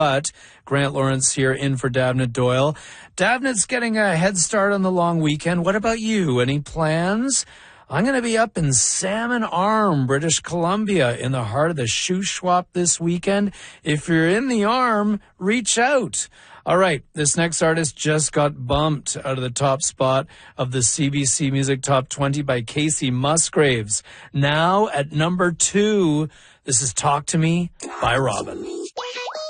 But Grant Lawrence here in for Davnit Doyle. Davnit's getting a head start on the long weekend. What about you? Any plans? I'm going to be up in Salmon Arm, British Columbia, in the heart of the Shuswap this weekend. If you're in the Arm, reach out. All right, this next artist just got bumped out of the top spot of the CBC Music Top 20 by Casey Musgraves. Now at number 2, this is Talk to Me by Robin.